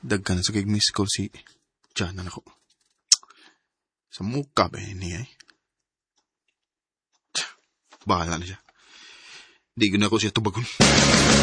Dagka na sa kig-miss call si Tiyanan ako. Sa muka ba yun niya eh? Bahala na siya. Di ko na ako siya tubagon.